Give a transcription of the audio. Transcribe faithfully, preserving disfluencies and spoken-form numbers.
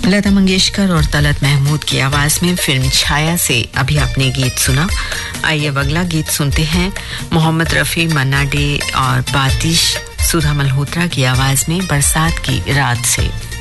लता मंगेशकर और तलत महमूद की आवाज में फिल्म छाया से अभी आपने गीत सुना। आइए अब अगला गीत सुनते हैं मोहम्मद रफी, मन्ना डे और बातिश सुधा मल्होत्रा की आवाज में बरसात की रात से।